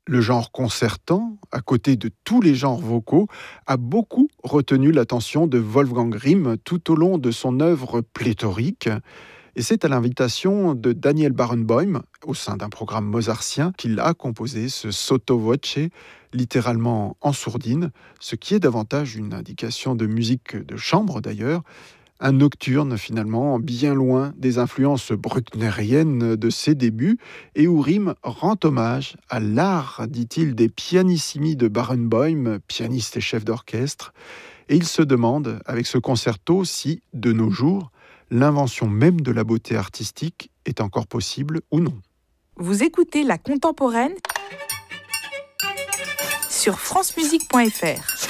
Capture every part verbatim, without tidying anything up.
Le genre concertant, à côté de tous les genres vocaux, a beaucoup retenu l'attention de Wolfgang Grimm tout au long de son œuvre pléthorique. Et c'est à l'invitation de Daniel Barenboim, au sein d'un programme mozartien, qu'il a composé ce sotto voce, littéralement en sourdine, ce qui est davantage une indication de musique de chambre d'ailleurs, un nocturne finalement, bien loin des influences bruckneriennes de ses débuts, et où Riem rend hommage à l'art, dit-il, des pianissimi de Barenboim, pianiste et chef d'orchestre, et il se demande, avec ce concerto, si, de nos jours, l'invention même de la beauté artistique est encore possible ou non. Vous écoutez La Contemporaine sur francemusique point f r.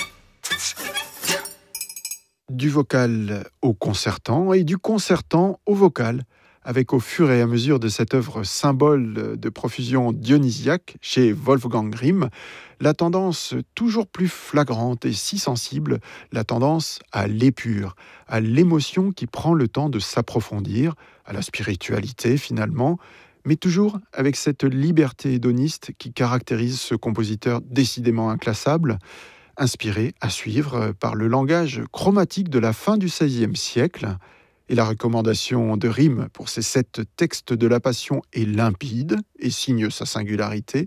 Du vocal au concertant et du concertant au vocal, avec au fur et à mesure de cette œuvre symbole de profusion dionysiaque chez Wolfgang Grimm, la tendance toujours plus flagrante et si sensible, la tendance à l'épure, à l'émotion qui prend le temps de s'approfondir, à la spiritualité finalement, mais toujours avec cette liberté hédoniste qui caractérise ce compositeur décidément inclassable, inspiré à suivre par le langage chromatique de la fin du seizième siècle. Et la recommandation de Riem pour ces sept textes de la Passion est limpide et signe sa singularité.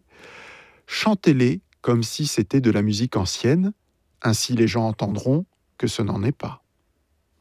Chantez-les comme si c'était de la musique ancienne, ainsi les gens entendront que ce n'en est pas.